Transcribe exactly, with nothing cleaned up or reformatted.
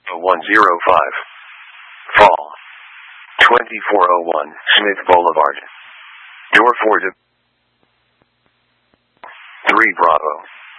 one zero five. Fall. twenty-four oh one, Smith Boulevard. Door four to three Bravo.